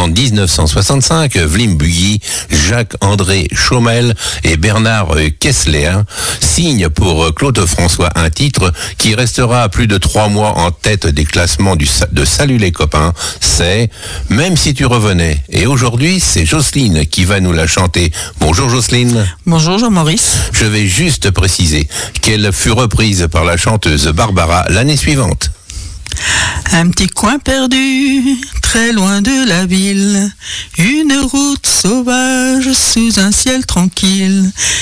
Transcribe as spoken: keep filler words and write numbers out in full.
dix-neuf cent soixante-cinq, Vlim Bugui, Jacques-André Chaumel et Bernard Kessler signent pour Claude François un titre qui restera plus de trois mois en tête des classements du, de Salut les copains. C'est « Même si tu revenais ». Et aujourd'hui, c'est Jocelyne qui va nous la chanter. Bonjour Jocelyne. Bonjour Jean-Maurice. Je vais juste préciser qu'elle fut reprise par la chanteuse Barbara l'année suivante. Un petit coin perdu, très loin de la ville, une route sauvage sous un ciel tranquille.